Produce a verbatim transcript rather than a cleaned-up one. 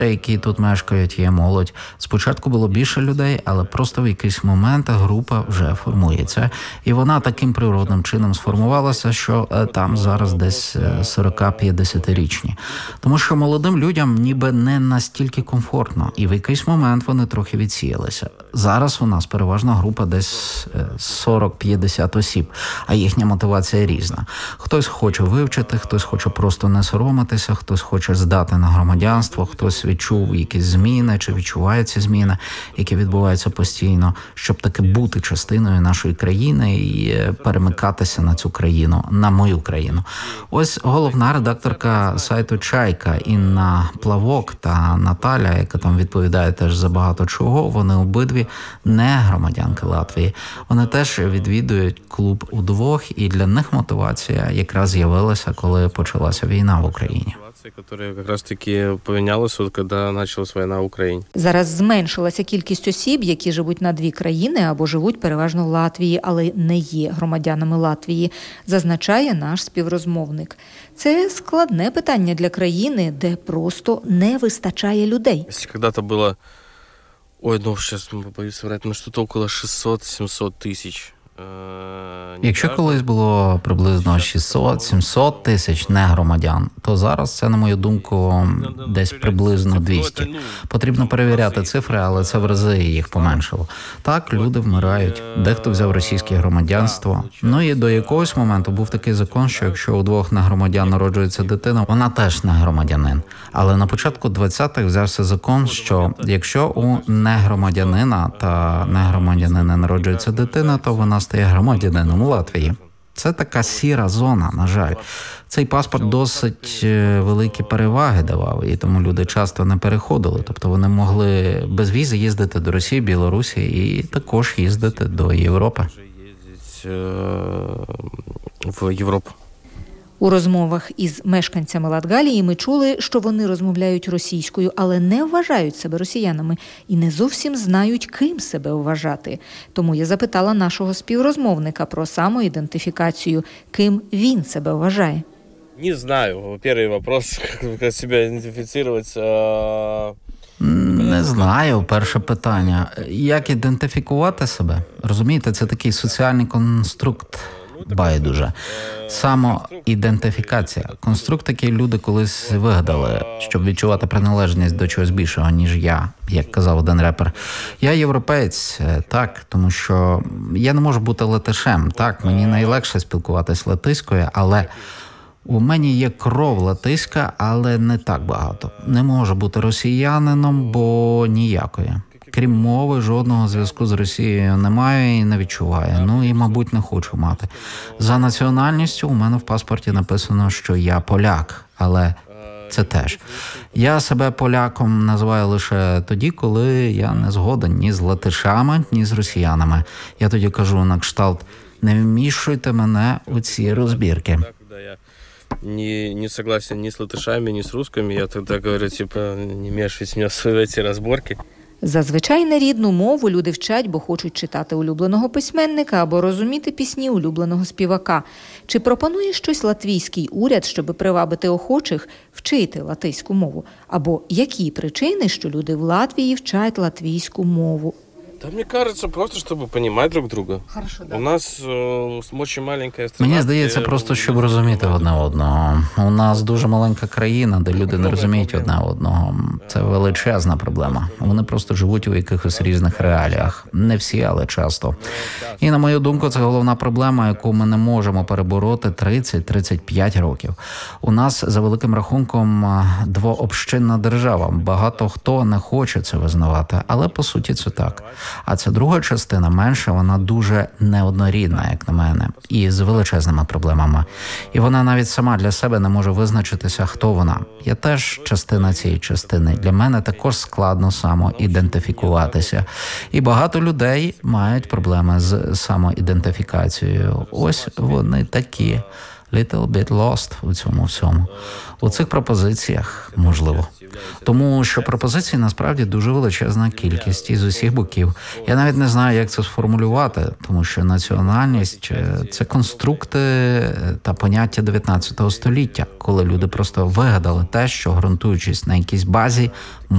які тут мешкають, є молодь. Спочатку було більше людей, але просто в якийсь момент група вже формується. І вона таким природним чином сформувалася, що там зараз десь сорок-п'ятдесятирічні. Тому що молодим людям ніби не настільки комфортно. І в якийсь момент вони трохи відсіялися. Зараз у нас переважна група десь сорок-п'ятдесят осіб, а їхня мотивація різна. Хтось хоче вивчити, хтось хоче просто не соромитися, хтось хоче здати на громадянство, хтось відчув якісь зміни, чи відчуває ці зміни, які відбуваються постійно, щоб таки бути частиною нашої країни і перемикатися на цю країну, на мою країну. Ось головна редакторка сайту «Чайка» Інна Плавок та Наталя, яка там відповідає теж за багато чого, вони обидві не громадянки Латвії. Вони теж відвідують клуб удвох, і для них мотивація якраз з'явилася, коли почалася війна в Україні. Яка якраз таки помінялася, коли почалась війна в Україні. Зараз зменшилася кількість осіб, які живуть на дві країни або живуть переважно в Латвії, але не є громадянами Латвії, зазначає наш співрозмовник. Це складне питання для країни, де просто не вистачає людей. Якщо колись було, ой, ну, зараз, боюсь врати, ну, щось около шістсот-сімсот тисяч. Якщо колись було приблизно шістсот-сімсот тисяч негромадян, то зараз це, на мою думку, десь приблизно двісті. Потрібно перевіряти цифри, але це в рази їх поменшило. Так, люди вмирають, дехто взяв російське громадянство. Ну і до якогось моменту був такий закон, що якщо у двох негромадян народжується дитина, вона теж не громадянин. Але на початку двадцятих взявся закон, що якщо у негромадянина та негромадянина народжується дитина, то вона стає громадянином Латвії. Це така сіра зона, на жаль. Цей паспорт досить великі переваги давав, і тому люди часто не переходили. Тобто вони могли без візи їздити до Росії, Білорусі і також їздити до Європи. В Європу. У розмовах із мешканцями Латгалії ми чули, що вони розмовляють російською, але не вважають себе росіянами і не зовсім знають, ким себе вважати. Тому я запитала нашого співрозмовника про самоідентифікацію, ким він себе вважає. Не знаю. Перший вопрос, як себе ідентифікувати. Не знаю, перше питання. Як ідентифікувати себе? Розумієте, це такий соціальний конструкт. Байдуже. Самоідентифікація. Конструкт, який люди колись вигадали, щоб відчувати приналежність до чогось більшого, ніж я, як казав один репер. Я європеєць, так, тому що я не можу бути латишем, так, мені найлегше спілкуватись латиською, але у мене є кров латиська, але не так багато. Не можу бути росіянином, бо ніякої. Крім мови, жодного зв'язку з Росією не маю і не відчуваю. Ну і, мабуть, не хочу мати. За національністю у мене в паспорті написано, що я поляк, але це теж. Я себе поляком називаю лише тоді, коли я не згоден ні з латишами, ні з росіянами. Я тоді кажу на кшталт: не вмішуйте мене у ці розбірки. Не, не согласен ни с латышами, ни с русскими. Я тогда говорю, типа, не мешайте меня в эти разборки. Зазвичай нерідну мову люди вчать, бо хочуть читати улюбленого письменника або розуміти пісні улюбленого співака. Чи пропонує щось латвійський уряд, щоб привабити охочих вчити латиську мову? Або які причини, що люди в Латвії вчать латвійську мову? Да, мне кажется, просто чтобы понимать друг друга. Хорошо, да. У нас э, очень маленькая страна. Мені здається, просто щоб розуміти одне одного. У нас дуже маленька країна, де люди не розуміють одне одного. Це величезна проблема. Вони просто живуть у якихось різних реаліях. Не всі, але часто. І, на мою думку, це головна проблема, яку ми не можемо перебороти тридцять-тридцять п'ять років. У нас, за великим рахунком, двообщинна держава. Багато хто не хоче це визнавати, але по суті це так. А ця друга частина менша, вона дуже неоднорідна, як на мене, і з величезними проблемами. І вона навіть сама для себе не може визначитися, хто вона. Я теж частина цієї частини. Для мене також складно самоідентифікуватися. І багато людей мають проблеми з самоідентифікацією. Ось вони такі. Little bit lost у цьому всьому. У цих пропозиціях, можливо. Тому що пропозицій насправді дуже величезна кількість із усіх боків. Я навіть не знаю, як це сформулювати, тому що національність – це конструкти та поняття дев'ятнадцятого століття, коли люди просто вигадали те, що, ґрунтуючись на якійсь базі,